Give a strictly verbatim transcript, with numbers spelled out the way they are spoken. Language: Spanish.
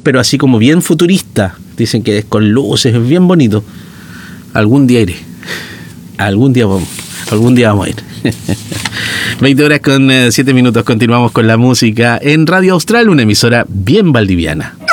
pero así como bien futurista. Dicen que es con luces, es bien bonito. Algún día iré. Algún día vamos, algún día vamos a ir. veinte horas con siete minutos. Continuamos con la música en Radio Austral, una emisora bien valdiviana.